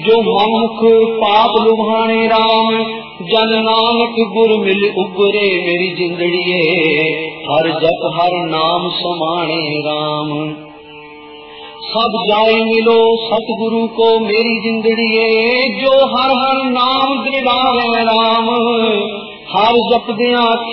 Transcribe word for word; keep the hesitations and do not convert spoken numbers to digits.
जो मनमुख पाप लुभाने राम, जन नानक गुर मिल उबरे मेरी जिंदड़िए, हर जप हर नाम समाने राम। सब जाए मिलो सतगुरु को मेरी जिंदड़िए, जो हर हर नाम दृढ़ावे राम, हर जपदियां